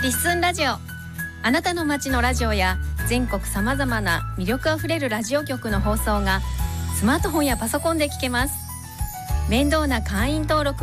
リッスンラジオ、あなたの街のラジオや全国さまざまな魅力あふれるラジオ局の放送がスマートフォンやパソコンで聞けます。面倒な会員登録